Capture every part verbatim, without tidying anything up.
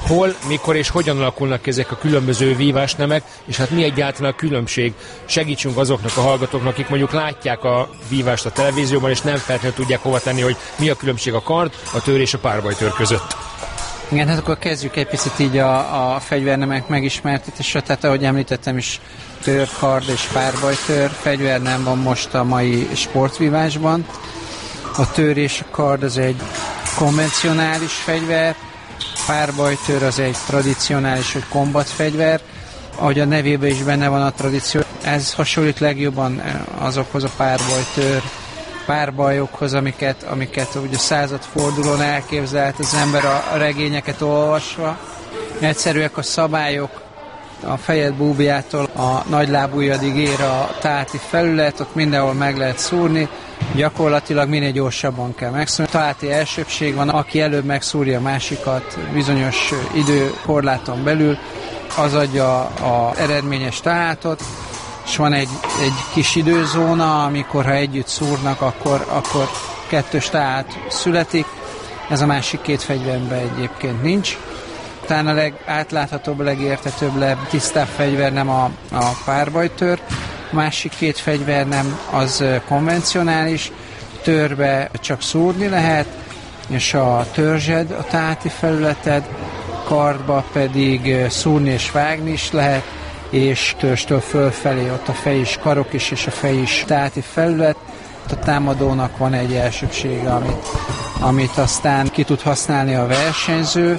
hol, mikor és hogyan alakulnak ezek a különböző vívásnemek, és hát mi egyáltalán a különbség. Segítsünk azoknak a hallgatóknak, akik mondjuk látják a vívást a televízióban, és nem feltétlenül tudják hova tenni, hogy mi a különbség a kard, a tőr és a párbajtőr között. Igen, hát akkor kezdjük egy picit így a, a fegyvernemek megismertetésre, tehát ahogy említettem is, tőr, kard és párbajtőr fegyvernem van most a mai sportvívásban. A tőr és a kard az egy konvencionális fegyver, párbajtőr az egy tradicionális vagy kombatfegyver, ahogy a nevében is benne van a tradíció. Ez hasonlít legjobban azokhoz a párbajtőr párbajokhoz, amiket, amiket ugye századfordulón elképzelt az ember a regényeket olvasva. Egyszerűek a szabályok, a fejed búbjától a nagylábújadig ér a táti felület, ott mindenhol meg lehet szúrni, gyakorlatilag minél gyorsabban kell megszúrni. Táti elsőbség van, aki előbb megszúrja a másikat bizonyos időkorláton belül, az adja az eredményes tátot, és van egy, egy kis időzóna, amikor ha együtt szúrnak, akkor, akkor kettős tát születik. Ez a másik két fegyverben egyébként nincs. Talán a legátláthatóbb, legértetőbb, tisztább fegyver nem a, a párbajtőr. A másik két fegyver nem az konvencionális. Tőrbe csak szúrni lehet, és a törzsed, a táti felületed, kardba pedig szúrni és vágni is lehet, és törstől fölfelé ott a fej is, karok is, és a fej is táti felület. A támadónak van egy elsőbsége, amit, amit aztán ki tud használni a versenyző.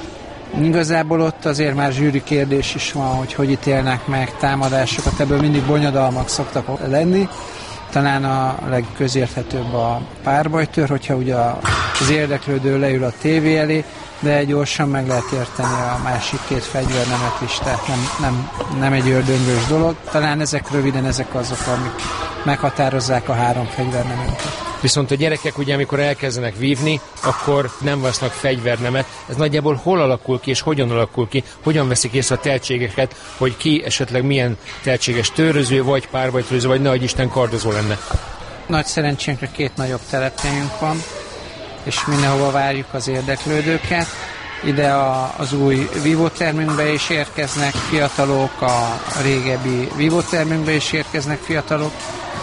Igazából ott azért már zsűri kérdés is van, hogy hogy ítélnek meg támadásokat, ebből mindig bonyodalmak szoktak lenni. Talán a legközérthetőbb a párbajtőr, hogyha ugye az érdeklődő leül a tévé elé, de gyorsan meg lehet érteni a másik két fegyvernemet is, tehát nem, nem, nem egy ördöngös dolog. Talán ezek röviden ezek azok, amik meghatározzák a három fegyvernemet. Viszont a gyerekek ugye, amikor elkezdenek vívni, akkor nem vesznek fegyvernemet. Ez nagyjából hol alakul ki, és hogyan alakul ki, hogyan veszik észre a tehetségeket, hogy ki esetleg milyen tehetséges tőröző, vagy párbajtőröző, vagy nehogy Isten kardozó lenne. Nagy szerencsénkre két nagyobb telephelyünk van, és mindenhova várjuk az érdeklődőket. Ide a, az új vívótermünkbe is érkeznek fiatalok, a régebbi vívótermünkbe is érkeznek fiatalok,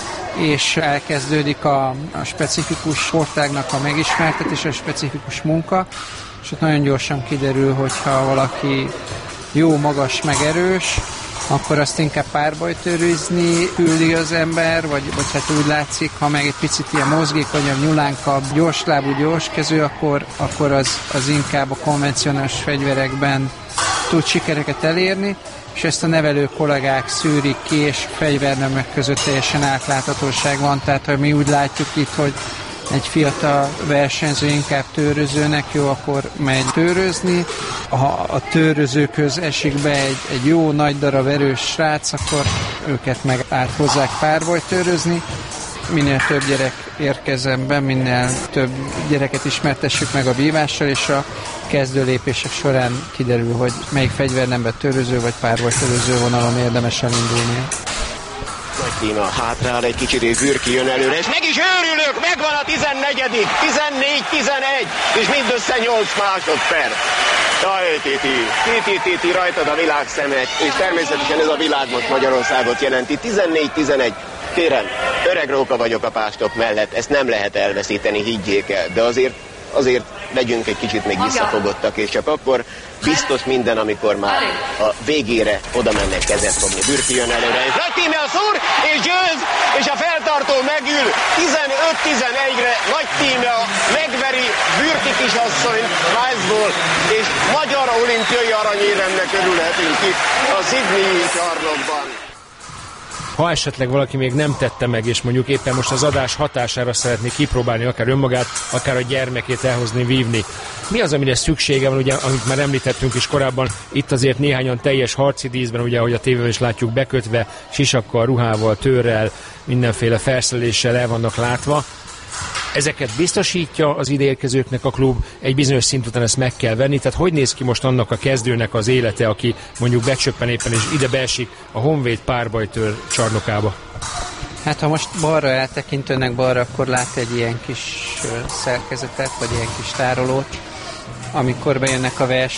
és elkezdődik a, a specifikus sportágnak a megismertetése, a specifikus munka, és ott nagyon gyorsan kiderül, hogyha valaki jó, magas, meg erős, akkor azt inkább párbajtőrizni küldi az ember, vagy, vagy hát úgy látszik, ha meg egy picit ilyen mozgékonyabb, nyulánkabb, gyorslábú, gyorskező, akkor, akkor az, az inkább a konvencionális fegyverekben tud sikereket elérni, és ezt a nevelő kollégák szűrik ki, és fegyvernemek között teljesen átláthatóság van, tehát ha mi úgy látjuk itt, hogy egy fiatal versenyző inkább tőrözőnek jó, akkor megy tőrözni. Ha a tőrözőköz esik be egy, egy jó, nagy darab erős srác, akkor őket meg áthozzák párbajtőrözni. Minél több gyerek érkezzen be, minél több gyereket ismertessük meg a vívással, és a kezdő lépések során kiderül, hogy melyik fegyvernemben tőröző vagy párbajtőröző vonalon érdemes elindulnia. Nagy Tíma hátrál egy kicsit, és Bürki jön előre, és meg is őrülök, megvan a tizennegyedik, tizennégy tizenegy, és mindössze nyolc másodperc. Jaj, Titi, Titi, Titi, rajtad a világ szemet, és természetesen ez a világ most Magyarországot jelenti, tizennégy tizenegy. Kérem, öreg róka vagyok a pástok mellett, ezt nem lehet elveszíteni, higgyék el, de azért, azért legyünk egy kicsit még visszafogottak, és csak akkor biztos minden, amikor már a végére oda mennek kezet fogni. Bürki jön előre, és Nagy Tíme a szúr, és győz, és a feltartó megül tizenöt tizenegyre Nagy Tíme megveri Bürki kisasszonyt Svájcból, és magyar olimpiai aranyéremnek örülhetünk itt a Sydney-i csarnokban. Ha esetleg valaki még nem tette meg, és mondjuk éppen most az adás hatására szeretné kipróbálni akár önmagát, akár a gyermekét elhozni, vívni, mi az, amire szüksége van, ugye, amit már említettünk is korábban, itt azért néhányan teljes harci díszben, ugye, ahogy a tévében is látjuk, bekötve, sisakkal, ruhával, tőrrel, mindenféle felszereléssel el vannak látva. Ezeket biztosítja az ideérkezőknek a klub, egy bizonyos szint után ezt meg kell venni, tehát hogy néz ki most annak a kezdőnek az élete, aki mondjuk becsöppen éppen és ide beesik a Honvéd párbajtőr csarnokába? Hát ha most balra eltekintőnek balra, akkor lát egy ilyen kis szerkezetet, vagy ilyen kis tárolót, amikor bejönnek a vers